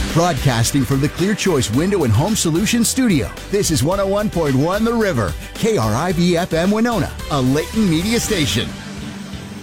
Broadcasting from the Clear Choice Window and Home Solutions studio, this is 101.1 The River, KRIV FM Winona, a Layton media station.